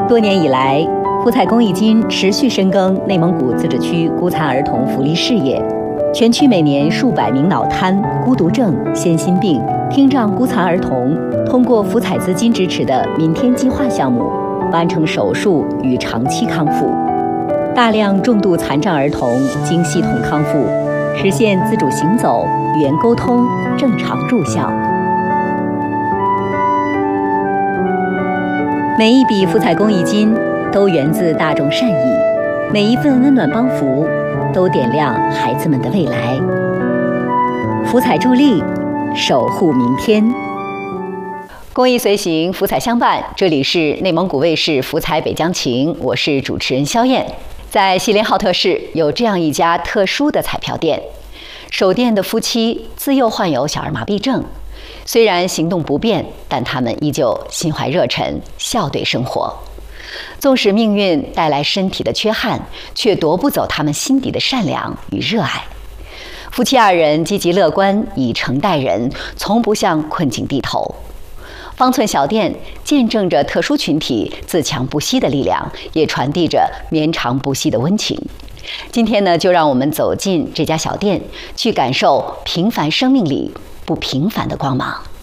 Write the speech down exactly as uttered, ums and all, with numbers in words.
多年以来，福彩公益金持续深耕内蒙古自治区孤残儿童福利事业。全区每年数百名脑瘫、孤独症、先心病、听障孤残儿童，通过福彩资金支持的“明天计划”项目，完成手术与长期康复。大量重度残障儿童经系统康复，实现自主行走、语言沟通、正常住校。每一笔福彩公益金都源自大众善意，每一份温暖帮扶都点亮孩子们的未来。福彩助力，守护明天。公益随行，福彩相伴。这里是内蒙古卫视福彩北疆情，我是主持人肖燕。在锡林浩特市有这样一家特殊的彩票店，守店的夫妻自幼患有小儿麻痹症，虽然行动不便，但他们依旧心怀热忱，笑对生活。纵使命运带来身体的缺憾，却夺不走他们心底的善良与热爱。夫妻二人积极乐观，以诚待人，从不向困境低头。方寸小店见证着特殊群体自强不息的力量，也传递着绵长不息的温情。今天呢，就让我们走进这家小店，去感受平凡生命里不平凡的光芒。